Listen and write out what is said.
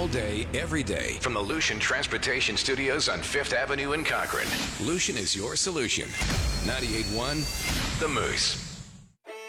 all day, every day from the Lucian Transportation Studios on 5th Avenue in Cochrane. Lucian is your solution. 98.1 The Moose.